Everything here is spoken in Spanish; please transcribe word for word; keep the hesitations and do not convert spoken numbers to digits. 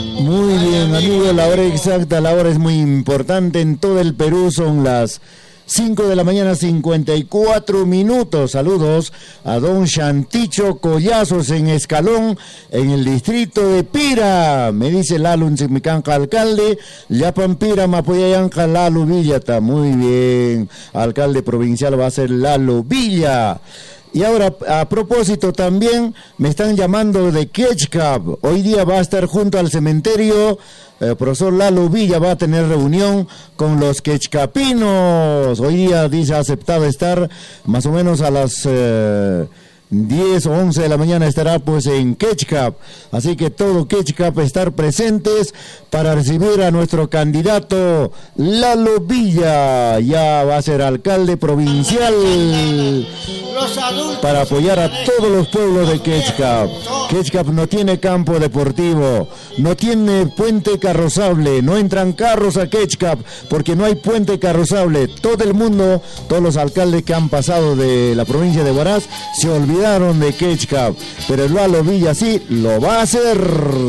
Muy bien, amigos, la hora exacta, la hora es muy importante en todo el Perú, son las cinco de la mañana, cincuenta y cuatro minutos. Saludos a don Shanticho Collazos en Escalón, en el distrito de Pira. Me dice Lalo Nzimicanca, alcalde, Yapan Pira, Mapoyayanca, Lalo Villata. Muy bien, alcalde provincial va a ser Lalo Villa. Y ahora, a propósito también, me están llamando de Quechcap. Hoy día va a estar junto al cementerio, el profesor Lalo Villa va a tener reunión con los quechcapinos. Hoy día dice ha aceptado estar más o menos a las eh, diez o once de la mañana estará pues en Quechcap. Así que todo Quechcap estar presentes para recibir a nuestro candidato Lalo Villa. Ya va a ser alcalde provincial para apoyar a todos los pueblos de Quechcap. Quechcap no tiene campo deportivo, no tiene puente carrozable, no entran carros a Quechcap porque no hay puente carrozable. Todo el mundo, todos los alcaldes que han pasado de la provincia de Huaraz se olvidaron de Quechcap, pero Lalo Villa sí lo va a hacer.